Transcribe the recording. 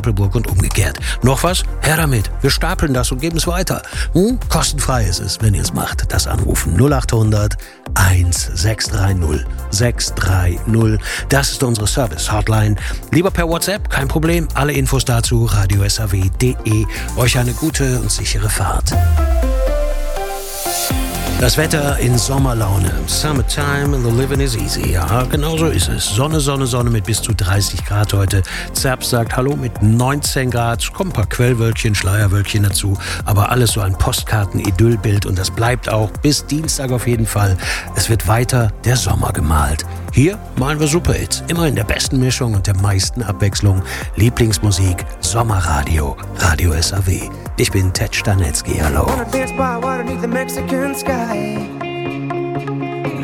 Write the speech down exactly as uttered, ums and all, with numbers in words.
Doppelburg und umgekehrt. Noch was? Her damit. Wir stapeln das und geben es weiter. Hm? Kostenfrei ist es, wenn ihr es macht. Das Anrufen null acht hundert eins sechs drei null sechs drei null. Das ist unsere Service-Hotline. Lieber per WhatsApp, kein Problem. Alle Infos dazu radio s a w punkt d e. Euch eine gute und sichere Fahrt. Das Wetter in Sommerlaune. Summertime and the living is easy. Ja, genau so ist es. Sonne, Sonne, Sonne mit bis zu dreißig Grad heute. Zerb sagt Hallo mit neunzehn Grad. Kommen ein paar Quellwölkchen, Schleierwölkchen dazu. Aber alles so ein Postkarten-Idyllbild. Und das bleibt auch bis Dienstag auf jeden Fall. Es wird weiter der Sommer gemalt. Hier malen wir Superhits. Immer in der besten Mischung und der meisten Abwechslung. Lieblingsmusik, Sommerradio, Radio S A W. Ich bin Ted Stanetzky. Hallo. Wanna dance by water 'neath the Mexican sky.